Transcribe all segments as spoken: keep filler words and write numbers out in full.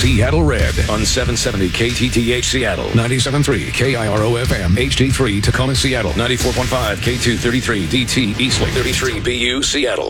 Seattle Red on seven seventy K T T H Seattle, ninety-seven point three K I R O F M, H D three Tacoma Seattle, ninety-four point five K two thirty-three D T Eastlake, thirty-three B U Seattle.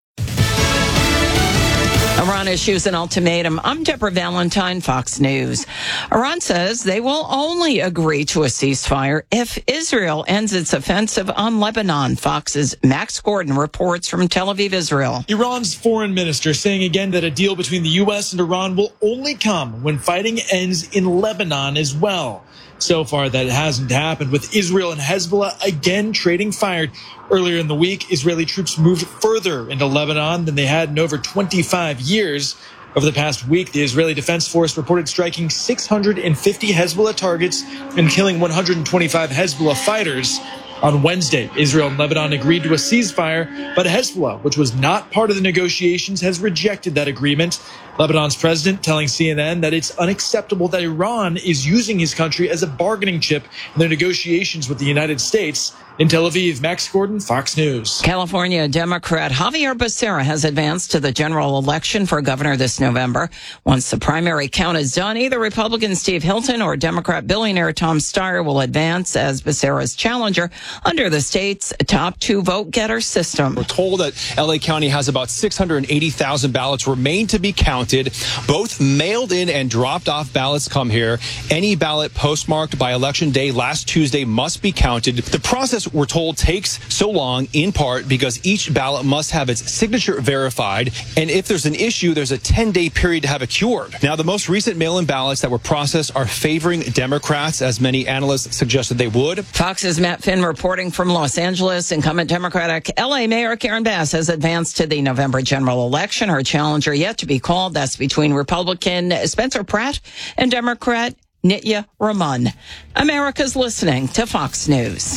Iran issues an ultimatum. I'm Deborah Valentine, Fox News. Iran says they will only agree to a ceasefire if Israel ends its offensive on Lebanon. Fox's Max Gordon reports from Tel Aviv, Israel. Iran's foreign minister saying again that a deal between the U S and Iran will only come when fighting ends in Lebanon as well. So far, that hasn't happened, with Israel and Hezbollah again trading fire. Earlier in the week, Israeli troops moved further into Lebanon than they had in over twenty-five years. Over the past week, the Israeli Defense Force reported striking six hundred fifty Hezbollah targets and killing one hundred twenty-five Hezbollah fighters. On Wednesday, Israel and Lebanon agreed to a ceasefire, but Hezbollah, which was not part of the negotiations, has rejected that agreement. Lebanon's president telling C N N that it's unacceptable that Iran is using his country as a bargaining chip in their negotiations with the United States. In Tel Aviv, Max Gordon, Fox News. California Democrat Javier Becerra has advanced to the general election for governor this November. Once the primary count is done, either Republican Steve Hilton or Democrat billionaire Tom Steyer will advance as Becerra's challenger under the state's top two vote-getter system. We're told that L A County has about six hundred eighty thousand ballots remain to be counted. Both mailed in and dropped off ballots come here. Any ballot postmarked by Election Day last Tuesday must be counted. The process, we're told, takes so long in part because each ballot must have its signature verified, and if there's an issue, there's a ten-day period to have it cured. Now, the most recent mail-in ballots that were processed are favoring Democrats, as many analysts suggested they would. Fox's Matt Finn reporting from Los Angeles. Incumbent Democratic L A Mayor Karen Bass has advanced to the November general election. Her challenger yet to be called. That's between Republican Spencer Pratt and Democrat Nitya Raman. America's listening to Fox News.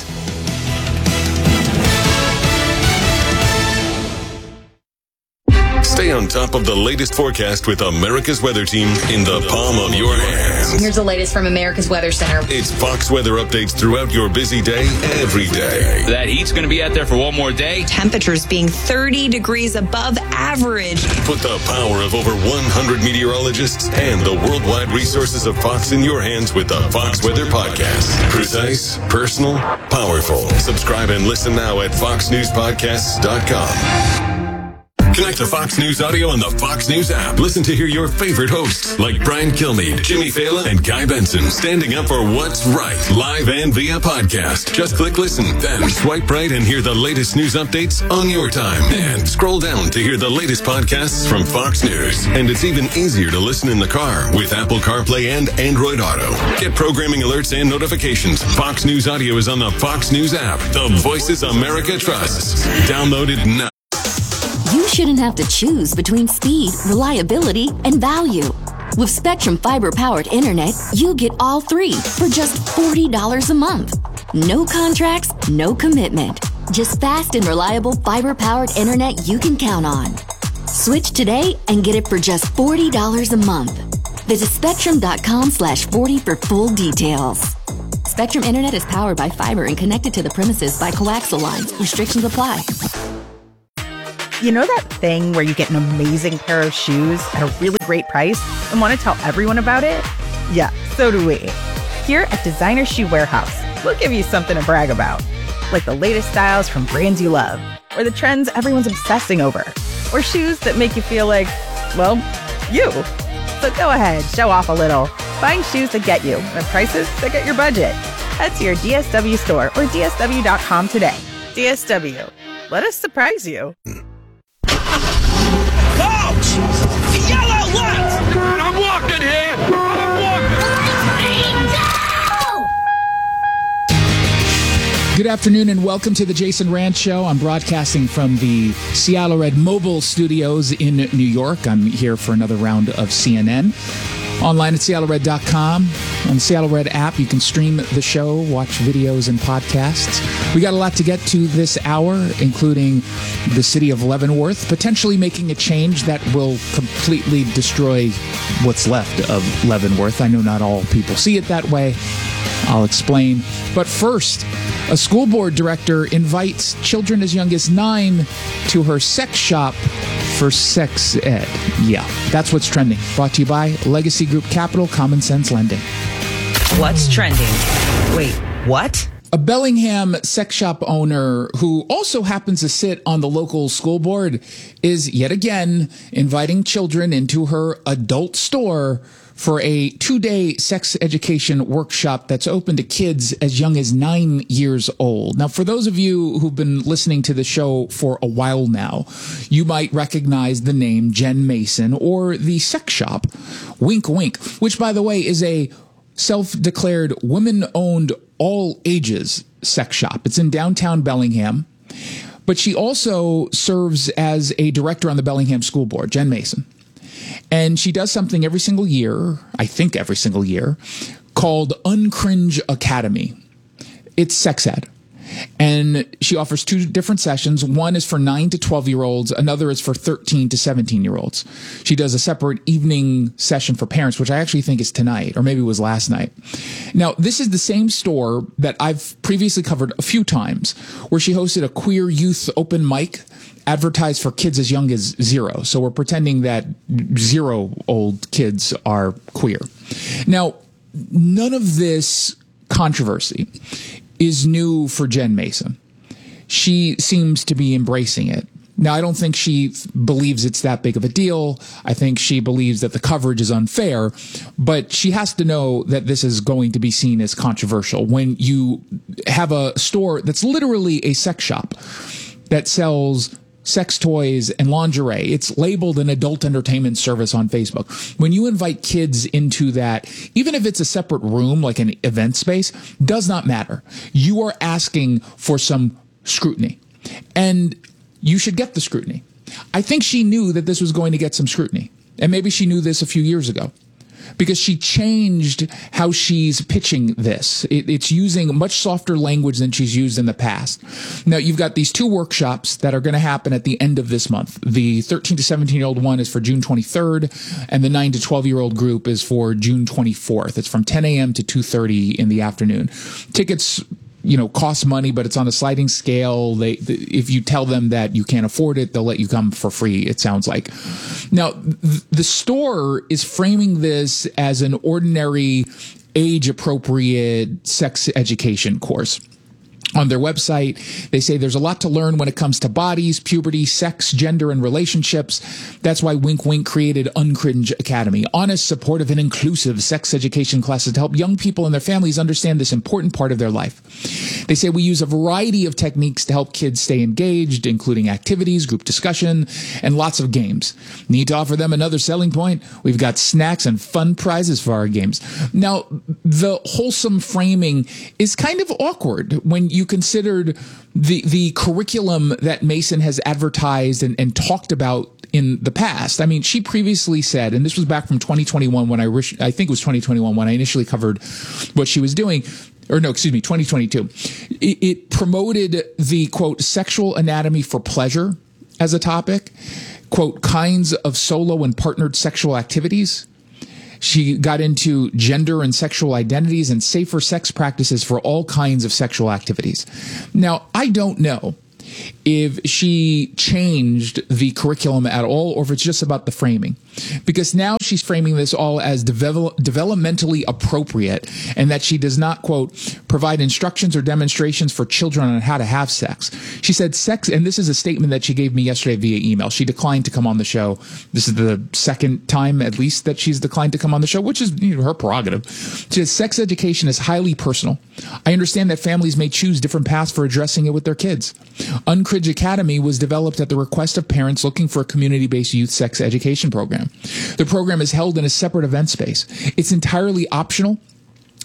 Stay on top of the latest forecast with America's Weather Team in the palm of your hands. Here's the latest from America's Weather Center. It's Fox weather updates throughout your busy day, every day. That heat's going to be out there for one more day. Temperatures being thirty degrees above average. Put the power of over one hundred meteorologists and the worldwide resources of Fox in your hands with the Fox Weather Podcast. Precise, personal, powerful. Subscribe and listen now at fox news podcasts dot com. Connect to Fox News Audio on the Fox News app. Listen to hear your favorite hosts like Brian Kilmeade, Jimmy Fallon, and Guy Benson standing up for what's right, live and via podcast. Just click listen, then swipe right and hear the latest news updates on your time. And scroll down to hear the latest podcasts from Fox News. And it's even easier to listen in the car with Apple CarPlay and Android Auto. Get programming alerts and notifications. Fox News Audio is on the Fox News app. The voices America trusts. Download it now. You shouldn't have to choose between speed, reliability, and value. With Spectrum Fiber-powered internet, you get all three for just forty dollars a month. No contracts, no commitment. Just fast and reliable fiber-powered internet you can count on. Switch today and get it for just forty dollars a month. Visit spectrum.com slash 40 for full details. Spectrum Internet is powered by fiber and connected to the premises by coaxial lines. Restrictions apply. You know that thing where you get an amazing pair of shoes at a really great price and want to tell everyone about it? Yeah, so do we. Here at Designer Shoe Warehouse, we'll give you something to brag about, like the latest styles from brands you love, or the trends everyone's obsessing over, or shoes that make you feel like, well, you. So go ahead, show off a little. Find shoes that get you at prices that get your budget. Head to your D S W store or D S W dot com today. D S W. Let us surprise you. Coach! Yellow left! I'm walking here! I'm walking! Good afternoon and welcome to the Jason Rand Show. I'm broadcasting from the Seattle Red Mobile Studios in New York. I'm here for another round of C N N. Online at seattle red dot com. On the Seattle Red app, you can stream the show, watch videos and podcasts. We got a lot to get to this hour, including the city of Leavenworth potentially making a change that will completely destroy what's left of Leavenworth. I know not all people see it that way. I'll explain. But first, a school board director invites children as young as nine to her sex shop for sex ed. Yeah, that's what's trending. Brought to you by Legacy Group Capital, Common Sense Lending. What's trending? Wait, what? A Bellingham sex shop owner who also happens to sit on the local school board is yet again inviting children into her adult store for a two-day sex education workshop that's open to kids as young as nine years old. Now, for those of you who've been listening to the show for a while now, you might recognize the name Jen Mason or the sex shop Wink Wink, which, by the way, is a self-declared women-owned all-ages sex shop. It's in downtown Bellingham, but she also serves as a director on the Bellingham School Board, Jen Mason. And she does something every single year, I think every single year, called Uncringe Academy. It's sex ed. And she offers two different sessions. One is for nine to twelve-year-olds. Another is for thirteen to seventeen-year-olds. She does a separate evening session for parents, which I actually think is tonight, or maybe it was last night. Now, this is the same store that I've previously covered a few times, where she hosted a queer youth open mic advertised for kids as young as zero. So we're pretending that zero-old kids are queer. Now, none of this controversy is new for Jen Mason. She seems to be embracing it. Now, I don't think she believes it's that big of a deal. I think she believes that the coverage is unfair, but she has to know that this is going to be seen as controversial. When you have a store that's literally a sex shop that sells sex toys and lingerie, it's labeled an adult entertainment service on Facebook. When you invite kids into that, even if it's a separate room, like an event space, does not matter. You are asking for some scrutiny, and you should get the scrutiny. I think she knew that this was going to get some scrutiny, and maybe she knew this a few years ago, because she changed how she's pitching this. It, it's using much softer language than she's used in the past. Now, you've got these two workshops that are going to happen at the end of this month. The thirteen to seventeen-year-old one is for June twenty-third, and the nine to twelve-year-old group is for June twenty-fourth. It's from ten a.m. to two thirty in the afternoon. Tickets, you know, cost money, but it's on a sliding scale. They, if you tell them that you can't afford it, they'll let you come for free, it sounds like. Now, th- the store is framing this as an ordinary, age-appropriate sex education course. On their website, they say there's a lot to learn when it comes to bodies, puberty, sex, gender, and relationships. That's why Wink Wink created Uncringe Academy. Honest, supportive, and inclusive sex education classes to help young people and their families understand this important part of their life. They say we use a variety of techniques to help kids stay engaged, including activities, group discussion, and lots of games. Need to offer them another selling point? We've got snacks and fun prizes for our games. Now, the wholesome framing is kind of awkward when you considered the the curriculum that Mason has advertised and, and talked about in the past. I mean, she previously said, and this was back from twenty twenty-one when I, I think it was twenty twenty-one when I initially covered what she was doing, or no, excuse me, twenty twenty-two. It, it promoted the, quote, sexual anatomy for pleasure as a topic, quote, kinds of solo and partnered sexual activities. She got into gender and sexual identities and safer sex practices for all kinds of sexual activities. Now, I don't know if she changed the curriculum at all, or if it's just about the framing. Because now she's framing this all as develop, developmentally appropriate, and that she does not, quote, provide instructions or demonstrations for children on how to have sex. She said sex, and this is a statement that she gave me yesterday via email. She declined to come on the show. This is the second time, at least, that she's declined to come on the show, which is, you know, her prerogative. She says, sex education is highly personal. I understand that families may choose different paths for addressing it with their kids. Uncringe Academy was developed at the request of parents looking for a community-based youth sex education program. The program is held in a separate event space. It's entirely optional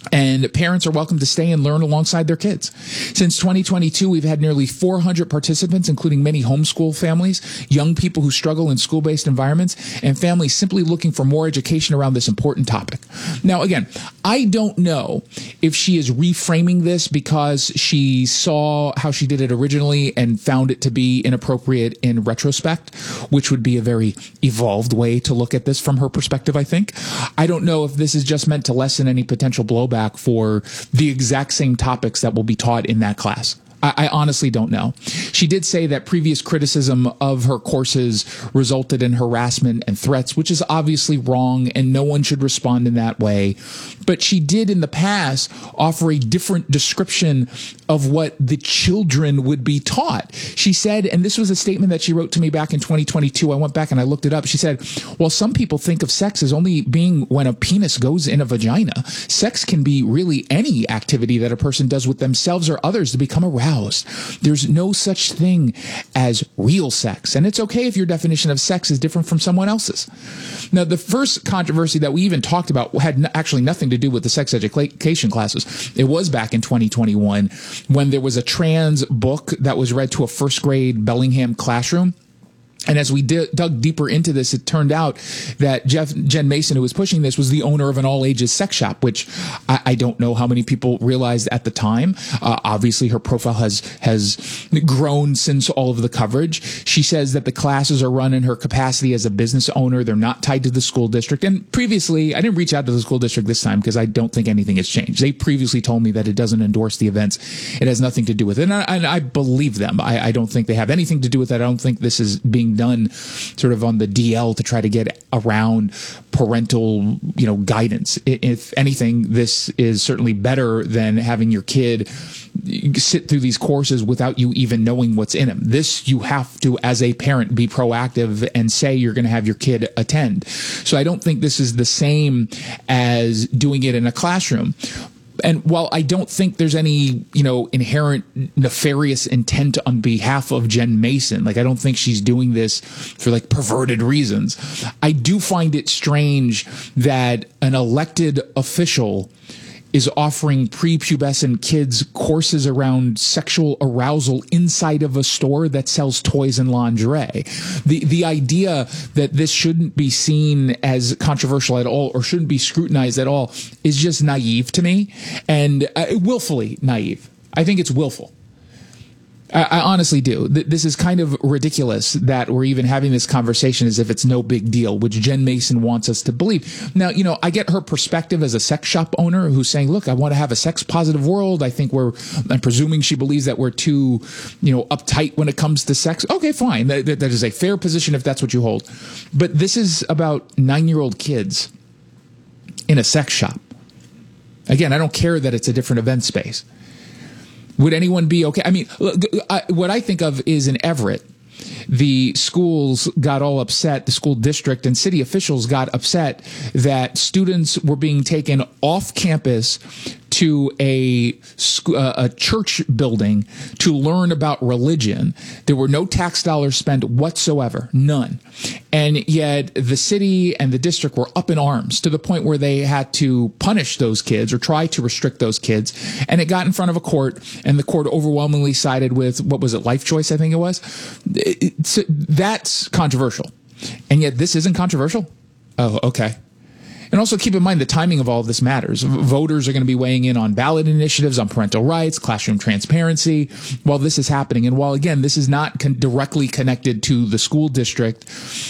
And parents are welcome to stay and learn alongside their kids. Since twenty twenty-two, we've had nearly four hundred participants, including many homeschool families, young people who struggle in school-based environments, and families simply looking for more education around this important topic. Now, again, I don't know if she is reframing this because she saw how she did it originally and found it to be inappropriate in retrospect, which would be a very evolved way to look at this from her perspective, I think. I don't know if this is just meant to lessen any potential blowback for the exact same topics that will be taught in that class. I, I honestly don't know. She did say that previous criticism of her courses resulted in harassment and threats, which is obviously wrong, and no one should respond in that way. But she did in the past offer a different description of what the children would be taught. She said, and this was a statement that she wrote to me back in twenty twenty-two. I went back and I looked it up. She said, well, some people think of sex as only being when a penis goes in a vagina. Sex can be really any activity that a person does with themselves or others to become aroused. There's no such thing as real sex. And it's okay if your definition of sex is different from someone else's. Now, the first controversy that we even talked about had n- actually nothing to do with the sex education classes. It was back in twenty twenty-one when there was a trans book that was read to a first grade Bellingham classroom. And as we d- dug deeper into this, it turned out that Jeff, Jen Mason, who was pushing this, was the owner of an all-ages sex shop, which I, I don't know how many people realized at the time. Uh, obviously, her profile has has grown since all of the coverage. She says that the classes are run in her capacity as a business owner. They're not tied to the school district. And previously, I didn't reach out to the school district this time because I don't think anything has changed. They previously told me that it doesn't endorse the events. It has nothing to do with it. And I, and I believe them. I, I don't think they have anything to do with it. I don't think this is being done sort of on the D L to try to get around parental, you know, guidance. If anything, this is certainly better than having your kid sit through these courses without you even knowing what's in them. This, you have to, as a parent, be proactive and say you're going to have your kid attend. So I don't think this is the same as doing it in a classroom. And while I don't think there's any, you know, inherent nefarious intent on behalf of Jen Mason, like I don't think she's doing this for like perverted reasons, I do find it strange that an elected official is offering prepubescent kids courses around sexual arousal inside of a store that sells toys and lingerie. The the idea that this shouldn't be seen as controversial at all or shouldn't be scrutinized at all is just naive to me, and uh, willfully naive. I think it's willful. I, I honestly do. Th- this is kind of ridiculous that we're even having this conversation as if it's no big deal, which Jen Mason wants us to believe. Now, you know, I get her perspective as a sex shop owner who's saying, look, I want to have a sex positive world. I think we're, I'm presuming she believes that we're too, you know, uptight when it comes to sex. Okay, fine. That, that is a fair position if that's what you hold. But this is about nine-year-old kids in a sex shop. Again, I don't care that it's a different event space. Would anyone be okay? I mean, I, what I think of is in Everett, the schools got all upset, the school district and city officials got upset that students were being taken off campus to a uh, a church building to learn about religion. There were no tax dollars spent whatsoever, none. And yet the city and the district were up in arms to the point where they had to punish those kids or try to restrict those kids. And it got in front of a court, and the court overwhelmingly sided with, what was it, Life Choice, I think it was? It's, that's controversial. And yet this isn't controversial? Oh, okay. And also keep in mind the timing of all of this matters. Voters are going to be weighing in on ballot initiatives, on parental rights, classroom transparency, while this is happening. And while, again, this is not con- directly connected to the school district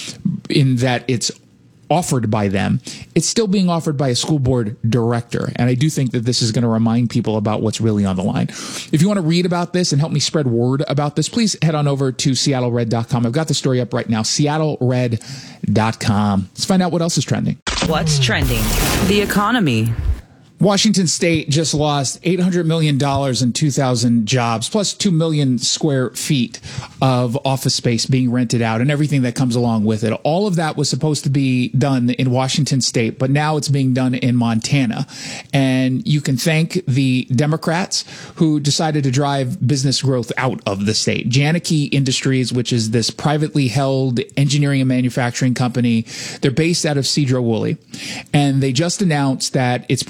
in that it's offered by them, it's still being offered by a school board director. And I do think that this is going to remind people about what's really on the line. If you want to read about this and help me spread word about this, please head on over to Seattle Red dot com. I've got the story up right now, Seattle Red dot com. Let's find out what else is trending. What's trending? The economy. Washington State just lost eight hundred million dollars and two thousand jobs, plus two million square feet of office space being rented out and everything that comes along with it. All of that was supposed to be done in Washington State, but now it's being done in Montana. And you can thank the Democrats who decided to drive business growth out of the state. Janicki Industries, which is this privately held engineering and manufacturing company, they're based out of Sedro-Woolley. And they just announced that it's putting its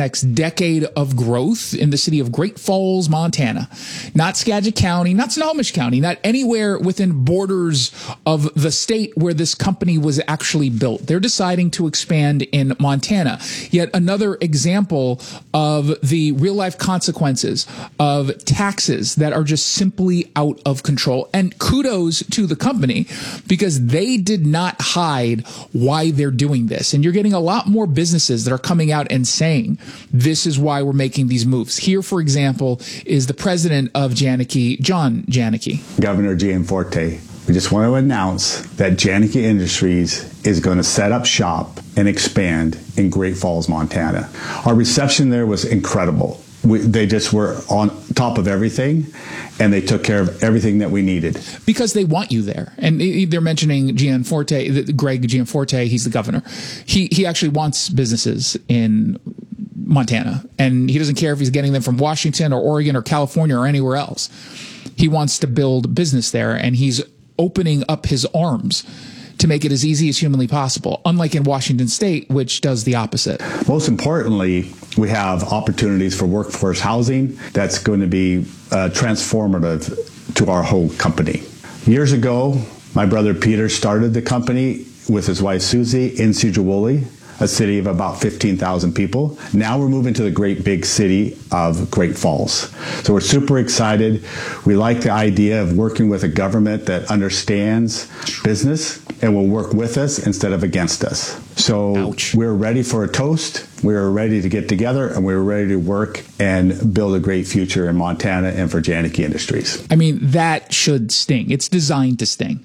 next decade of growth in the city of Great Falls, Montana. Not Skagit County, not Snohomish County, not anywhere within borders of the state where this company was actually built. They're deciding to expand in Montana. Yet another example of the real life consequences of taxes that are just simply out of control. And kudos to the company because they did not hide why they're doing this. And you're getting a lot more businesses that are coming out and saying, this is why we're making these moves. Here, for example, is the president of Janicki, John Janicki. Governor Gianforte, we just want to announce that Janicki Industries is going to set up shop and expand in Great Falls, Montana. Our reception there was incredible. We, they just were on top of everything, and they took care of everything that we needed. Because they want you there. And they're mentioning Gianforte, Greg Gianforte, he's the governor. He, he actually wants businesses in Montana, and he doesn't care if he's getting them from Washington or Oregon or California or anywhere else. He wants to build business there, and he's opening up his arms to make it as easy as humanly possible, unlike in Washington State, which does the opposite. Most importantly, we have opportunities for workforce housing that's going to be uh, transformative to our whole company. Years ago, my brother Peter started the company with his wife Susie in Sijuwoli, a city of about fifteen thousand people. Now we're moving to the great big city of Great Falls. So we're super excited. We like the idea of working with a government that understands business and will work with us instead of against us. So Ouch. We're ready for a toast. We're ready to get together, and we're ready to work and build a great future in Montana and for Janicki Industries. I mean, that should sting. It's designed to sting.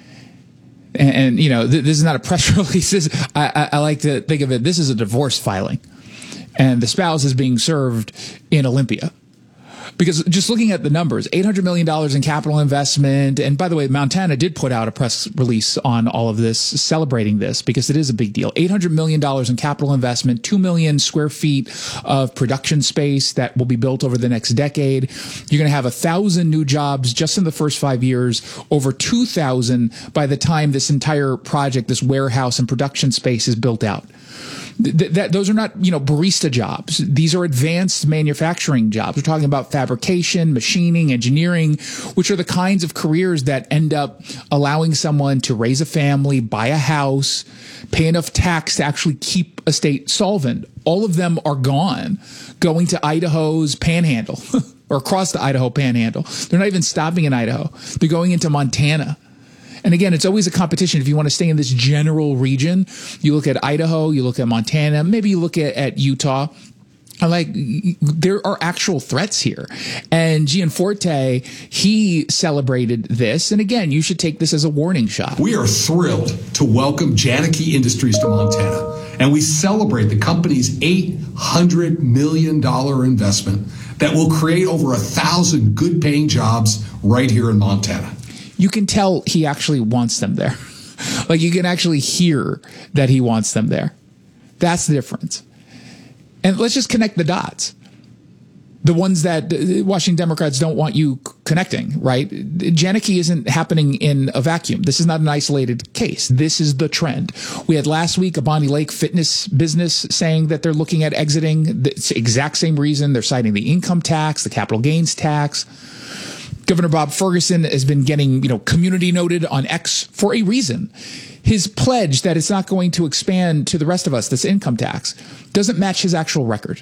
And, and you know, th- this is not a press release. This, I, I, I like to think of it, this is a divorce filing. And the spouse is being served in Olympia. Because just looking at the numbers, eight hundred million dollars in capital investment. And by the way, Montana did put out a press release on all of this, celebrating this, because it is a big deal. eight hundred million dollars in capital investment, two million square feet of production space that will be built over the next decade. You're going to have one thousand new jobs just in the first five years, over two thousand by the time this entire project, this warehouse and production space is built out. Th- that those are not, you know, barista jobs. These are advanced manufacturing jobs. We're talking about fabrication, machining, engineering, which are the kinds of careers that end up allowing someone to raise a family, buy a house, pay enough tax to actually keep a state solvent. All of them are gone, going to Idaho's panhandle or across the Idaho panhandle. They're not even stopping in Idaho. They're going into Montana. And again, it's always a competition. If you want to stay in this general region, you look at Idaho, you look at Montana, maybe you look at, at Utah. I'm like, there are actual threats here. And Gianforte, he celebrated this. And again, you should take this as a warning shot. We are thrilled to welcome Janicki Industries to Montana. And we celebrate the company's eight hundred million dollars investment that will create over a thousand good paying jobs right here in Montana. You can tell he actually wants them there. Like, you can actually hear that he wants them there. That's the difference. And let's just connect the dots. The ones that Washington Democrats don't want you connecting, right? Janicki isn't happening in a vacuum. This is not an isolated case. This is the trend. We had last week a Bonnie Lake fitness business saying that they're looking at exiting. It's the exact same reason. They're citing the income tax, the capital gains tax. Governor Bob Ferguson has been getting, you know, community noted on X for a reason. His pledge that it's not going to expand to the rest of us, this income tax, doesn't match his actual record.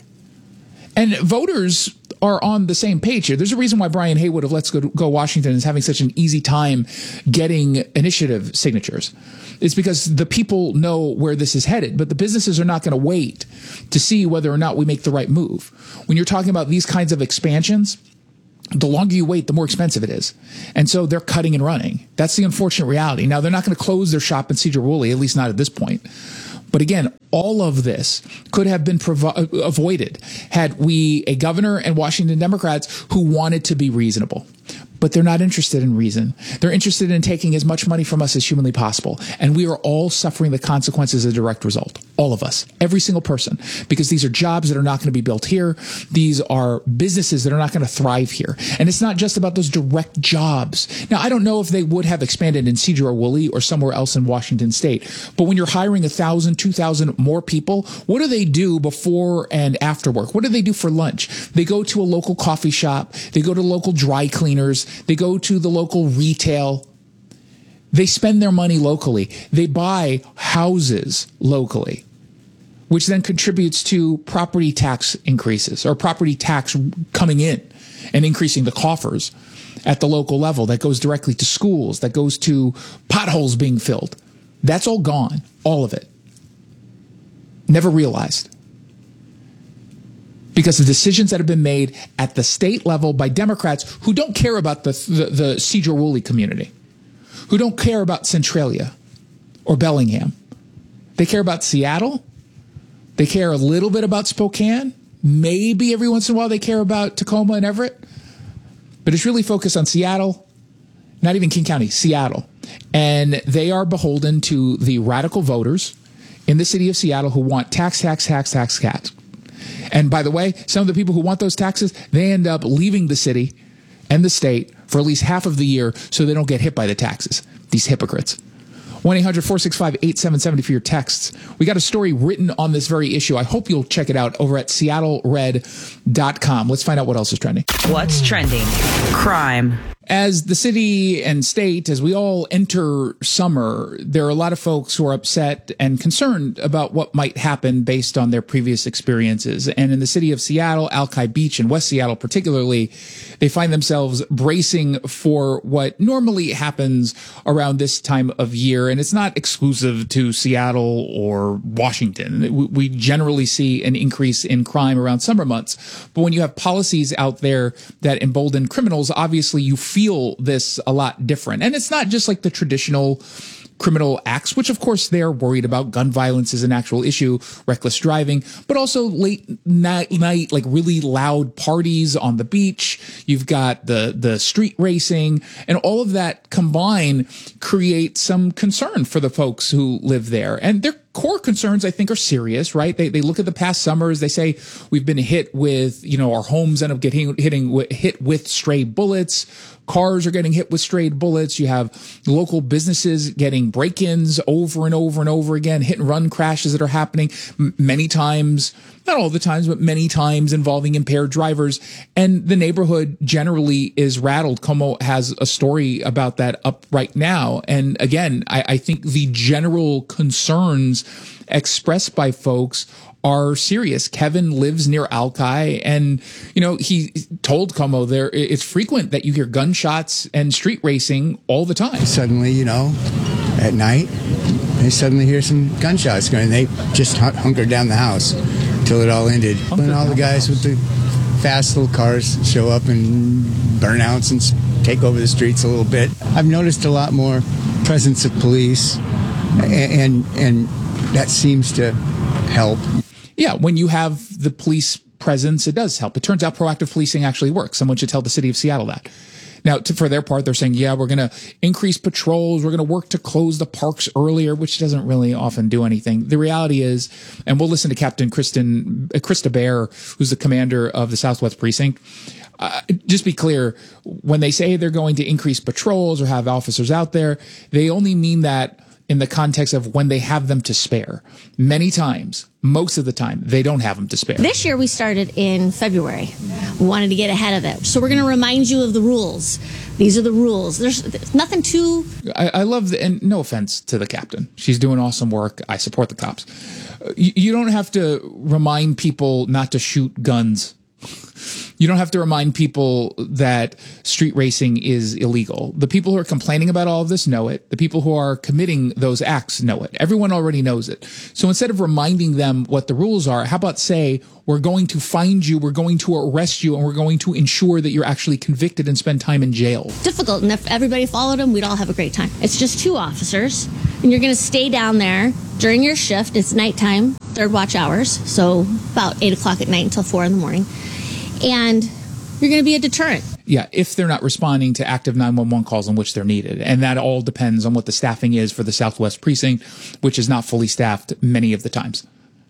And voters are on the same page here. There's a reason why Brian Haywood of Let's Go, Go Washington is having such an easy time getting initiative signatures. It's because the people know where this is headed, but the businesses are not going to wait to see whether or not we make the right move. When you're talking about these kinds of expansions, the longer you wait, the more expensive it is. And so they're cutting and running. That's the unfortunate reality. Now, they're not going to close their shop in Sijuwoli, at least not at this point. But again, all of this could have been provo- avoided had we a governor and Washington Democrats who wanted to be reasonable. But they're not interested in reason. They're interested in taking as much money from us as humanly possible. And we are all suffering the consequences as a direct result. All of us. Every single person. Because these are jobs that are not going to be built here. These are businesses that are not going to thrive here. And it's not just about those direct jobs. Now, I don't know if they would have expanded in Cedar or Woolley or somewhere else in Washington State. But when you're hiring one thousand, two thousand more people, what do they do before and after work? What do they do for lunch? They go to a local coffee shop. They go to local dry cleaners. They go to the local retail. They spend their money locally. They buy houses locally, which then contributes to property tax increases or property tax coming in and increasing the coffers at the local level. That goes directly to schools. That goes to potholes being filled. That's all gone. All of it. Never realized. Because of decisions that have been made at the state level by Democrats who don't care about the, the, the Cedar Woolley community, who don't care about Centralia or Bellingham. They care about Seattle. They care a little bit about Spokane. Maybe every once in a while they care about Tacoma and Everett. But it's really focused on Seattle, not even King County, Seattle. And they are beholden to the radical voters in the city of Seattle who want tax, tax, tax, tax, tax. And by the way, some of the people who want those taxes, they end up leaving the city and the state for at least half of the year so they don't get hit by the taxes. These hypocrites. one eight hundred, four six five, eight seven seven zero for your texts. We got a story written on this very issue. I hope you'll check it out over at seattle red dot com. Let's find out what else is trending. What's trending? Crime. As the city and state, as we all enter summer, there are a lot of folks who are upset and concerned about what might happen based on their previous experiences. And in the city of Seattle, Alki Beach and West Seattle particularly, they find themselves bracing for what normally happens around this time of year. And it's not exclusive to Seattle or Washington. We generally see an increase in crime around summer months. But when you have policies out there that embolden criminals, obviously you feel this a lot different. And it's not just like the traditional criminal acts, which of course they're worried about. Gun violence is an actual issue, reckless driving, but also late night, night, like really loud parties on the beach. You've got the, the street racing, and all of that combined create some concern for the folks who live there. And their core concerns, I think, are serious, right? They, they look at the past summers. They say we've been hit with, you know, our homes end up getting hitting hit with stray bullets. Cars are getting hit with strayed bullets. You have local businesses getting break-ins over and over and over again, hit and run crashes that are happening m- many times, not all the times, but many times involving impaired drivers. And the neighborhood generally is rattled. Como has a story about that up right now. And again, I, I think the general concerns expressed by folks are serious. Kevin lives near Alki, and, you know, he told Como there it's frequent that you hear gunshots and street racing all the time. Suddenly, you know, at night, they suddenly hear some gunshots going. They just hunkered down the house till it all ended. Hunkered and all the guys with the fast little cars show up and burnouts and take over the streets a little bit. I've noticed a lot more presence of police, and and, and that seems to help. Yeah, when you have the police presence, it does help. It turns out proactive policing actually works. Someone should tell the city of Seattle that. Now, to, for their part, they're saying, yeah, we're going to increase patrols. We're going to work to close the parks earlier, which doesn't really often do anything. The reality is, and we'll listen to Captain Kristen, uh, Krista Bear, who's the commander of the Southwest Precinct. Uh, just be clear, when they say they're going to increase patrols or have officers out there, they only mean that in the context of when they have them to spare. Many times, most of the time, they don't have them to spare. This year we started in February. We wanted to get ahead of it. So we're going to remind you of the rules. These are the rules. There's nothing too... I, I love the, and no offense to the captain. She's doing awesome work. I support the cops. You, you don't have to remind people not to shoot guns. You don't have to remind people that street racing is illegal. The people who are complaining about all of this know it. The people who are committing those acts know it. Everyone already knows it. So instead of reminding them what the rules are, how about say, we're going to find you, we're going to arrest you, and we're going to ensure that you're actually convicted and spend time in jail. Difficult, and if everybody followed them, we'd all have a great time. It's just two officers, and you're going to stay down there during your shift. It's nighttime, third watch hours, so about eight o'clock at night until four in the morning. And you're going to be a deterrent. Yeah, if they're not responding to active nine one one calls in which they're needed. And that all depends on what the staffing is for the Southwest Precinct, which is not fully staffed many of the times.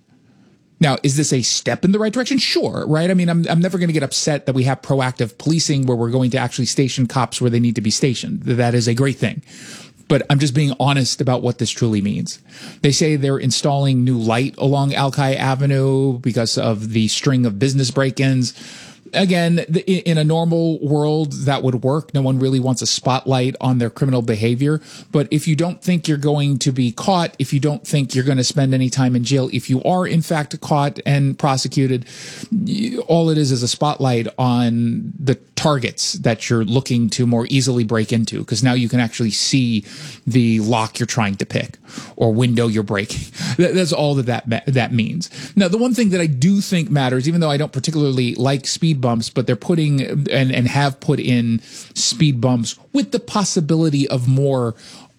Now, is this a step in the right direction? Sure, right? I mean, I'm I'm never going to get upset that we have proactive policing where we're going to actually station cops where they need to be stationed. That is a great thing. But I'm just being honest about what this truly means. They say they're installing new light along Alki Avenue because of the string of business break-ins. Again, in a normal world, that would work. No one really wants a spotlight on their criminal behavior. But if you don't think you're going to be caught, if you don't think you're going to spend any time in jail, if you are in fact caught and prosecuted, all it is is a spotlight on the targets that you're looking to more easily break into, because now you can actually see the lock you're trying to pick or window you're breaking. That's all that that, that means. Now, the one thing that I do think matters, even though I don't particularly like speed bumps, but they're putting and, and have put in speed bumps with the possibility of more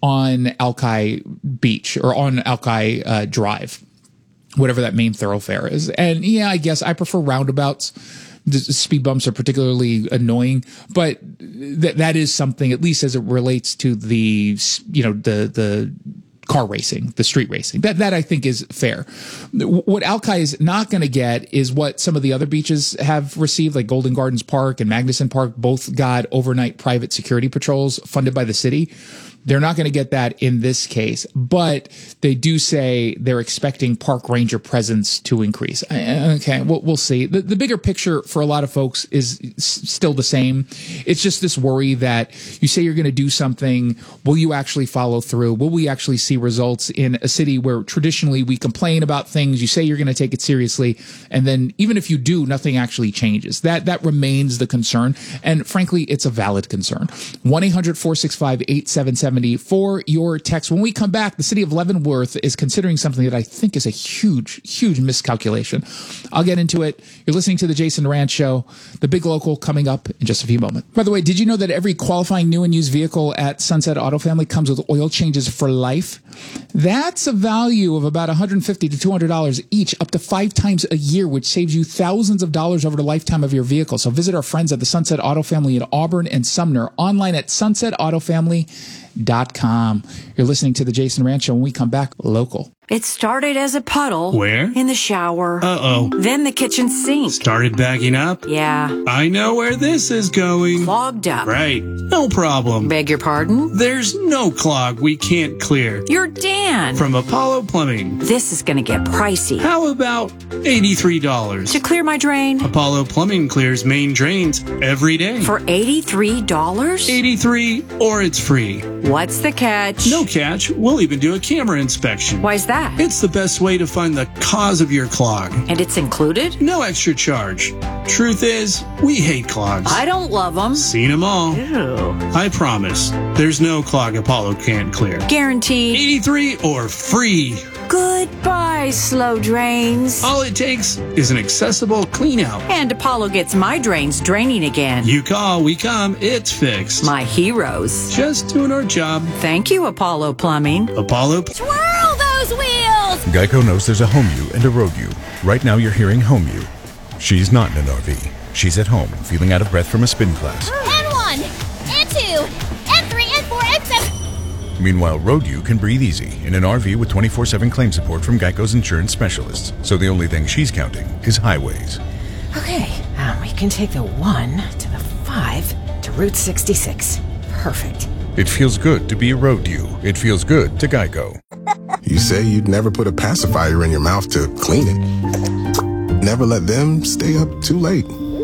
on Alki Beach or on Alki uh, Drive, whatever that main thoroughfare is. And yeah, I guess I prefer roundabouts. The speed bumps are particularly annoying, but th- that is something, at least as it relates to the, you know, the, the, car racing, the street racing. That that I think is fair. What Alki is not going to get is what some of the other beaches have received, like Golden Gardens Park and Magnuson Park, both got overnight private security patrols funded by the city. They're not going to get that in this case, but they do say they're expecting park ranger presence to increase. Okay, we'll, we'll see. The, the bigger picture for a lot of folks is still the same. It's just this worry that you say you're going to do something. Will you actually follow through? Will we actually see results in a city where traditionally we complain about things? You say you're going to take it seriously, and then even if you do, nothing actually changes. That, that remains the concern. And frankly, it's a valid concern. one eight hundred four six five eight seven seven zero for your text. When we come back, the city of Leavenworth is considering something that I think is a huge, huge miscalculation. I'll get into it. You're listening to the Jason Rant Show, the big local coming up in just a few moments. By the way, did you know that every qualifying new and used vehicle at Sunset Auto Family comes with oil changes for life? That's a value of about one hundred fifty to two hundred dollars each, up to five times a year, which saves you thousands of dollars over the lifetime of your vehicle. So visit our friends at the Sunset Auto Family in Auburn and Sumner, online at sunset auto family dot com. You're listening to the Jason Rant Show. When we come back, local. It started as a puddle. Where? In the shower. Uh-oh. Then the kitchen sink. Started backing up? Yeah. I know where this is going. Clogged up. Right. No problem. Beg your pardon? There's no clog we can't clear. You're Dan. From Apollo Plumbing. This is going to get pricey. How about eighty-three dollars? To clear my drain? Apollo Plumbing clears main drains every day. For eighty-three dollars? eighty-three dollars or it's free. What's the catch? No catch. We'll even do a camera inspection. Why's that? It's the best way to find the cause of your clog. And it's included? No extra charge. Truth is, we hate clogs. I don't love them. Seen them all. Ew. I promise, there's no clog Apollo can't clear. Guaranteed. eighty-three or free. Goodbye, slow drains. All it takes is an accessible clean out. And Apollo gets my drains draining again. You call, we come, it's fixed. My heroes. Just doing our job. Thank you, Apollo Plumbing. Apollo. Twirl those wheels! Geico knows there's a home you and a road you. Right now you're hearing home you. She's not in an R V. She's at home, feeling out of breath from a spin class. And one, and two, and three, and four, and seven. Meanwhile, road you can breathe easy in an R V with twenty-four seven claim support from Geico's insurance specialists. So the only thing she's counting is highways. Okay, um, we can take the one to the five to Route sixty-six. Perfect. It feels good to be a road you. It feels good to Geico. You say you'd never put a pacifier in your mouth to clean it. Never let them stay up too late.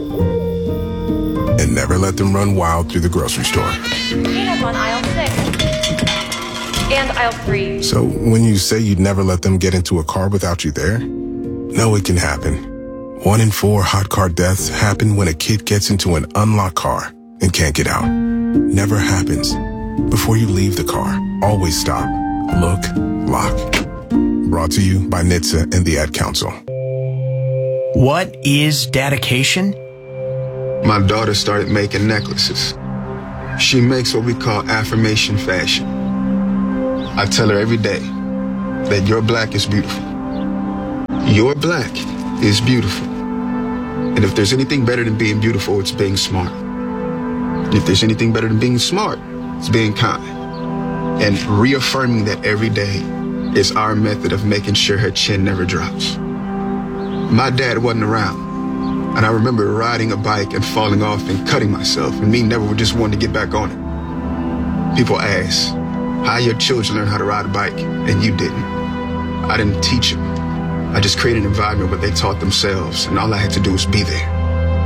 And never let them run wild through the grocery store. Peanuts on aisle six. And aisle three. So when you say you'd never let them get into a car without you there, know it can happen. One in four hot car deaths happen when a kid gets into an unlocked car and can't get out. Never happens. Before you leave the car, always stop, look, lock. Brought to you by N H T S A and the Ad Council. What is dedication? My daughter started making necklaces. She makes what we call affirmation fashion. I tell her every day that your black is beautiful. Your black is beautiful. And if there's anything better than being beautiful, it's being smart. If there's anything better than being smart, it's being kind. And reaffirming that every day is our method of making sure her chin never drops. My dad wasn't around, and I remember riding a bike and falling off and cutting myself, and me never just wanting to get back on it. People ask, how your children learn how to ride a bike, and you didn't. I didn't teach them. I just created an environment where they taught themselves, and all I had to do was be there.